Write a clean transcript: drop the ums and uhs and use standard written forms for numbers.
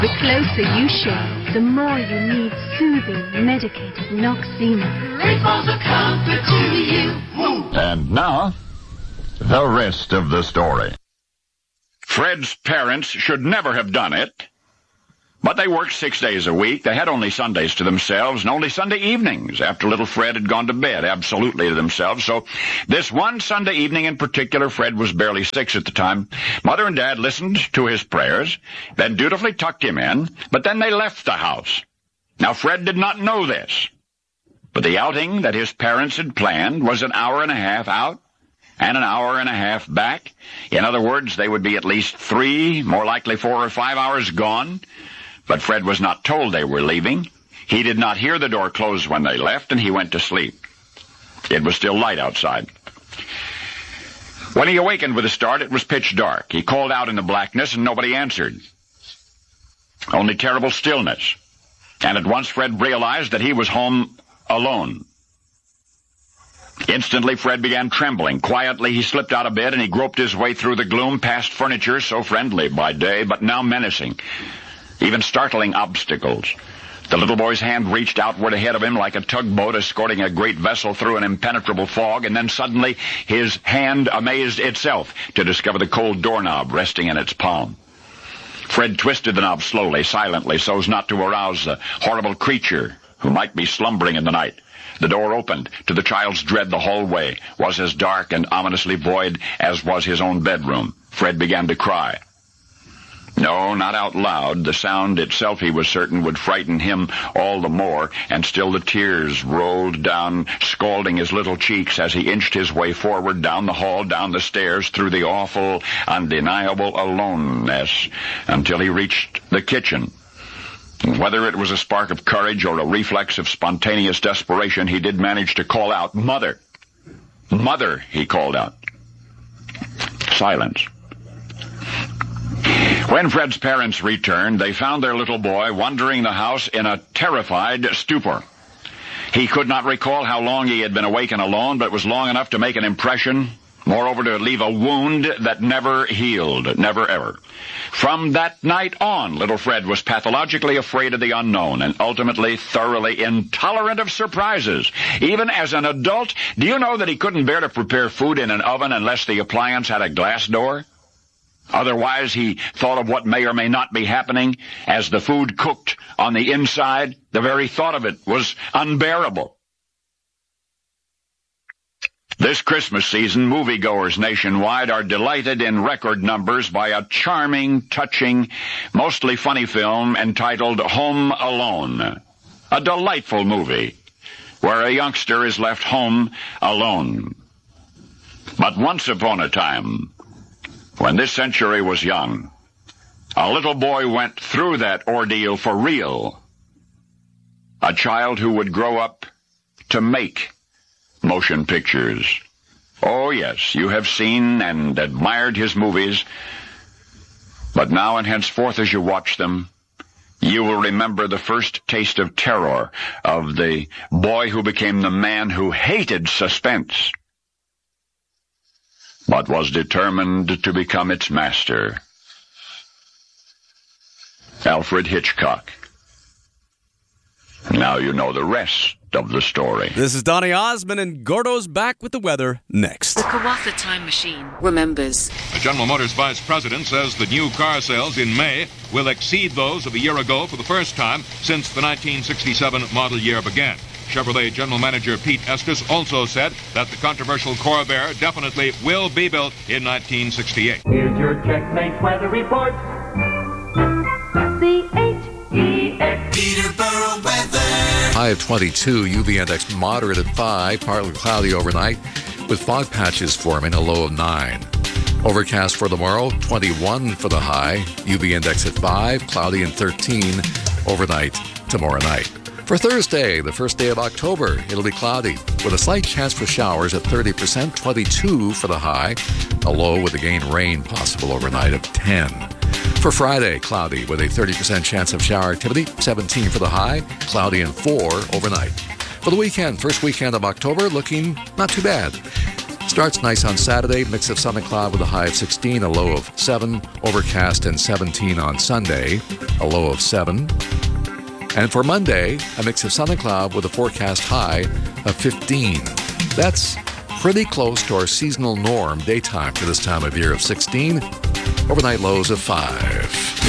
The closer you share, the more you need soothing, medicated Noxzema. Rainbows of comfort to you. And now, the rest of the story. Fred's parents should never have done it, but they worked 6 days a week. They had only Sundays to themselves and only Sunday evenings after little Fred had gone to bed, absolutely to themselves. So this one Sunday evening in particular, Fred was barely 6 at the time. Mother and Dad listened to his prayers, then dutifully tucked him in, but then they left the house. Now, Fred did not know this, but the outing that his parents had planned was an hour and a half out and an hour and a half back. In other words, they would be at least 3, more likely 4 or 5 hours gone. But Fred was not told they were leaving. He did not hear the door close when they left, and he went to sleep. It was still light outside. When he awakened with a start, it was pitch dark. He called out in the blackness, and nobody answered. Only terrible stillness. And at once Fred realized that he was home alone. Instantly, Fred began trembling. Quietly, he slipped out of bed, and he groped his way through the gloom, past furniture so friendly by day, but now menacing. Even startling obstacles. The little boy's hand reached outward ahead of him like a tugboat escorting a great vessel through an impenetrable fog, and then suddenly his hand amazed itself to discover the cold doorknob resting in its palm. Fred twisted the knob slowly, silently, so as not to arouse the horrible creature who might be slumbering in the night. The door opened. To the child's dread, the hallway was as dark and ominously void as was his own bedroom. Fred began to cry. No, not out loud. The sound itself, he was certain, would frighten him all the more, and still the tears rolled down, scalding his little cheeks as he inched his way forward down the hall, down the stairs, through the awful, undeniable aloneness, until he reached the kitchen. Whether it was a spark of courage or a reflex of spontaneous desperation, he did manage to call out, "Mother! Mother!" he called out. Silence. When Fred's parents returned, they found their little boy wandering the house in a terrified stupor. He could not recall how long he had been awake and alone, but it was long enough to make an impression, moreover to leave a wound that never healed, never ever. From that night on, little Fred was pathologically afraid of the unknown and ultimately thoroughly intolerant of surprises. Even as an adult, do you know that he couldn't bear to prepare food in an oven unless the appliance had a glass door? Otherwise, he thought of what may or may not be happening as the food cooked on the inside. The very thought of it was unbearable. This Christmas season, moviegoers nationwide are delighted in record numbers by a charming, touching, mostly funny film entitled Home Alone. A delightful movie where a youngster is left home alone. But once upon a time, when this century was young, a little boy went through that ordeal for real. A child who would grow up to make motion pictures. Oh, yes, you have seen and admired his movies, but now and henceforth as you watch them, you will remember the first taste of terror of the boy who became the man who hated suspense, but was determined to become its master. Alfred Hitchcock. Now you know the rest of the story. This is Donny Osmond, and Gordo's back with the weather next. The Kawasa Time Machine remembers. The General Motors Vice President says the new car sales in May will exceed those of a year ago for the first time since the 1967 model year began. Chevrolet General Manager Pete Estes also said that the controversial Corvair definitely will be built in 1968. Here's your Checkmate weather report. C-H-E-X Peterborough weather. High of 22, UV index moderate at 5, partly cloudy overnight, with fog patches forming, a low of 9. Overcast for tomorrow, 21 for the high, UV index at 5, cloudy and 13 overnight tomorrow night. For Thursday, the first day of October, it'll be cloudy with a slight chance for showers at 30%, 22 for the high, a low with again rain possible overnight of 10. For Friday, cloudy with a 30% chance of shower activity, 17 for the high, cloudy and 4 overnight. For the weekend, first weekend of October, looking not too bad. Starts nice on Saturday, mix of sun and cloud with a high of 16, a low of 7, overcast and 17 on Sunday, a low of 7. And for Monday, a mix of sun and cloud with a forecast high of 15. That's pretty close to our seasonal norm daytime for this time of year of 16, overnight lows of 5.